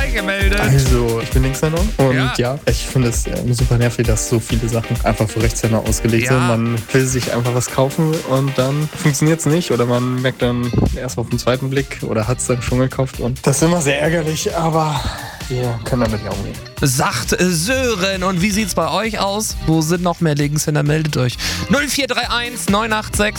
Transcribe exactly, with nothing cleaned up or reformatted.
gemeldet? Also, ich bin Linkshänder und Ja. ja, ich finde es äh, super nervig, dass so viele Sachen einfach für Rechtshänder ausgelegt Ja. sind. Man will sich einfach was kaufen und dann funktioniert es nicht oder man merkt dann erst auf den zweiten Blick oder hat es dann schon gekauft und das ist immer sehr ärgerlich, aber wir können damit ja umgehen. Sagt Sören. Und wie sieht's bei euch aus? Wo sind noch mehr Linkshänder? Meldet euch. null vier drei eins neun acht sechs